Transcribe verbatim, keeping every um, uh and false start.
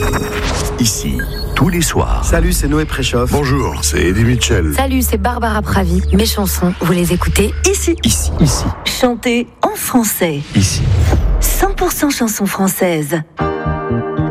Ici, tous les soirs. Salut, c'est Noé Préchoff. Bonjour, c'est Eddie Mitchell. Salut, c'est Barbara Pravi. Mes chansons, vous les écoutez ici. Ici, ici, Chantées en français. ici. cent pour cent chansons françaises.